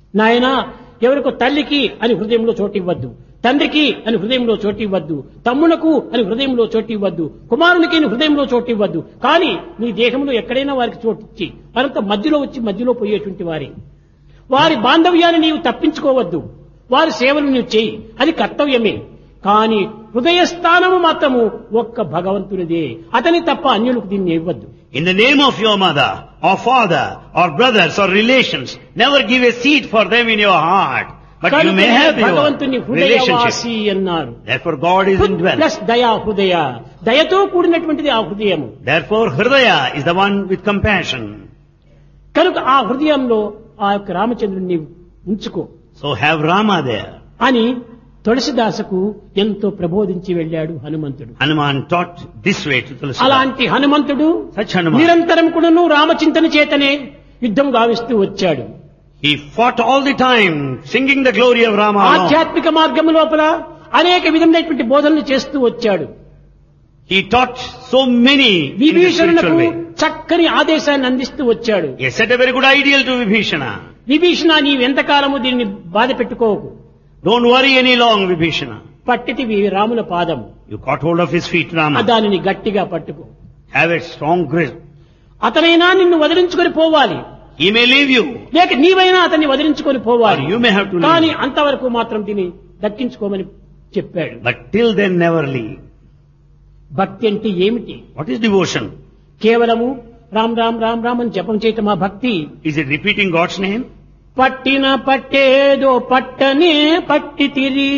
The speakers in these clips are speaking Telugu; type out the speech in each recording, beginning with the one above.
నాయనా ఎవరికో తల్లికి అని హృదయంలో చోటివ్వద్దు, తండ్రికి అని హృదయంలో చోటివ్వద్దు, తమ్మునకు అని హృదయంలో చోటివ్వద్దు, కుమారునికి అని హృదయంలో చోటివ్వద్దు. కానీ నీ దేహంలో ఎక్కడైనా వారికి చోటిచ్చి వారంతా మధ్యలో వచ్చి మధ్యలో పోయేటువంటి వారి బాంధవ్యాన్ని నీవు తప్పించుకోవద్దు, వారి సేవలు నీవు చేయి, అది కర్తవ్యమే. కానీ హృదయస్థానము మాత్రము ఒక్క భగవంతునిదే, అతని తప్ప అన్యులకు దీన్ని ఇవ్వద్దు. In the name of your mother, or father, or brothers, or relations, never give a seat for them in your heart. But you may have your భగవంతుని హృదయవాసి relationship. అన్నారు. Therefore God is indwelt. Plus దయా హృదయ, దయతో కూడినటువంటిది ఆ హృదయము. Therefore Hridaya is the one with compassion. కనుక ఆ హృదయంలో ఆ యొక్క రామచంద్రుని ఉంచుకో So have Rama there. అని తులసిదాసుకు ఎంతో ప్రబోధించి వెళ్ళాడు హనుమంతుడు. Hanuman taught this way to Tulsidas. అలాంటి హనుమంతుడు Such Hanuman. నిరంతరం కూడాను రామచింతన చేతనే యుద్ధం గావిస్తూ వచ్చాడు. He fought all the time, singing the glory of Rama alone. ఆధ్యాత్మిక మార్గం లోపల అనేక విధమైనటువంటి బోధనలు చేస్తూ వచ్చాడు. He taught so many in the విభీషణులకు spiritual way. చక్కని ఆదేశాన్ని అందిస్తూ వచ్చాడు. He set a very good ideal to Vibhishana. Vibhishana నీవెంతకాలము దీన్ని బాధ పెట్టుకోకు, Don't worry any long, Vibhishana. పట్టితివి రాముల పాదము, You caught hold of his feet, Rama. దానిని గట్టిగా పట్టుకో. Have a strong grip. అతనైనా నిన్ను వదిలించుకొని పోవాలి, He may leave you, లేక నీవైనా అతన్ని వదిలించుకొని or పోవాలి, you may have to కానీ leave. అంతవరకు మాత్రం దీన్ని దక్కించుకోమని చెప్పాడు. But till then, never leave. భక్తి అంటే ఏమిటి? What is devotion? కేవలము రామ్ రామ్ రామ్ రామ్ అని జపం చేయటమా భక్తి? Is it repeating God's name? పట్టిన పట్టేదో పట్టనే పట్టి తిరి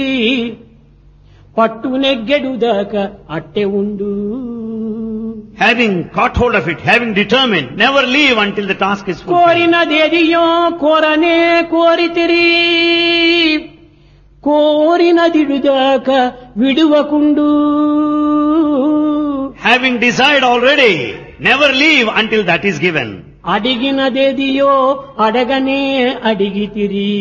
పట్టు నెగ్గెడుదాకా అట్టే ఉండు. Having caught hold of it, having determined, never leave until the task is fulfilled. కోరినదేదియో కోరనే కోరితిరి కోరినదిడుదాకా విడువకుండు. Having desired already, never leave until that is given. అడిగినదేదియో అడగనే అడిగితిరి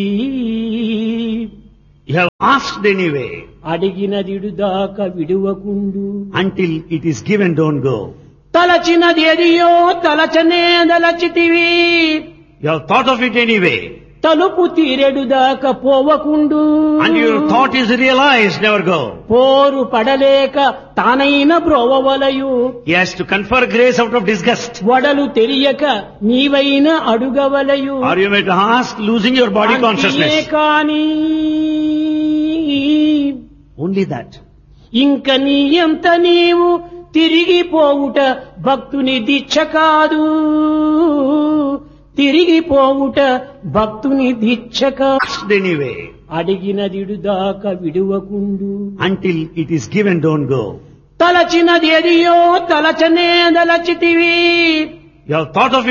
You have asked anyway. అడిగినదిడుదాకా విడువకుండు. Until it is given, don't go. తలచినదేదియో తలచనే దలచితివి You have thought of it anyway. తలుపు తీరెడుదాకా పోవకుండు. And your thought is realized, never go. పోరు పడలేక తానైన బ్రోవవలయు He has to confer grace out of disgust. వడలు తెలియక నీవైన అడుగవలయు. Or you may ask, losing your body అంతే consciousness. కాని Only that. ఇంక నీ ఎంత నీవు తిరిగిపోవుట భక్తుని దీక్ష కాదు, తిరిగిపోవుట భక్తుని దీక్ష కాదు. Asked anyway. అడిగినదిడుదాకా విడువకుండు. Until it is given, don't go. తలచినదేదియో తలచనే దలచితివి You have thought of